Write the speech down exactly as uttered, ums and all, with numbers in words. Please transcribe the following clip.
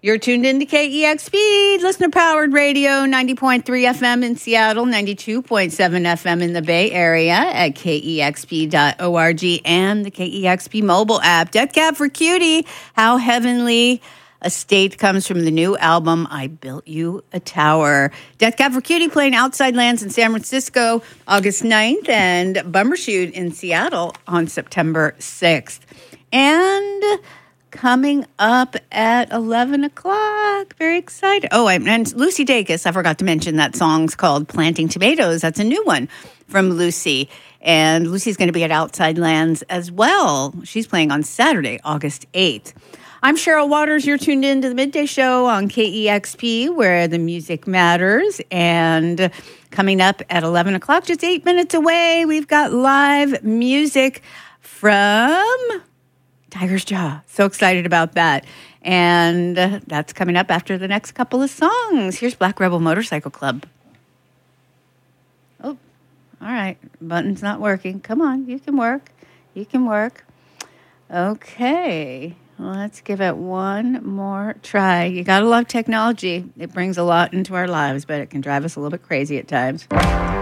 You're tuned into K E X P, listener-powered radio, ninety point three F M in Seattle, ninety-two point seven F M in the Bay Area at K E X P dot org and the K E X P mobile app. Death Cab for Cutie, how heavenly a state comes from the new album, I Built You a Tower. Death Cab for Cutie playing Outside Lands in San Francisco August ninth and Bumbershoot in Seattle on September sixth. And coming up at eleven o'clock. Very excited. Oh, and Lucy Dacus, I forgot to mention that song's called Planting Tomatoes. That's a new one from Lucy. And Lucy's going to be at Outside Lands as well. She's playing on Saturday, August eighth. I'm Cheryl Waters. You're tuned in to the Midday Show on K E X P, where the music matters. And coming up at eleven o'clock, just eight minutes away, we've got live music from Tiger's Jaw. So excited about that. And uh, that's coming up after the next couple of songs. Here's Black Rebel Motorcycle Club. Oh, all right. Button's not working. Come on. You can work. You can work. Okay. Let's give it one more try. You got to love technology. It brings a lot into our lives, but it can drive us a little bit crazy at times.